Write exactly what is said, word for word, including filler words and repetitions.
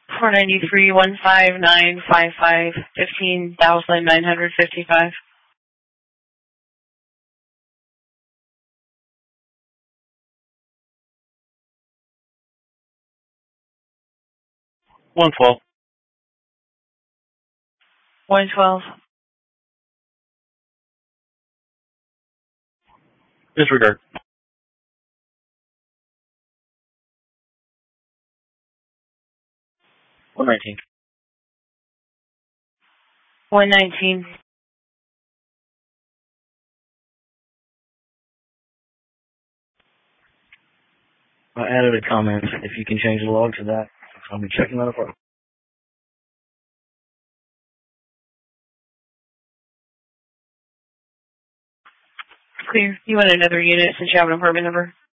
four ninety-three, one five nine five five, fifteen thousand nine hundred fifty-five. one twelve. one twelve. Disregard. one nineteen. one nineteen. I added a comment. If you can change the log to that, I'll be checking that apart. Clear. You want another unit since you have an apartment number?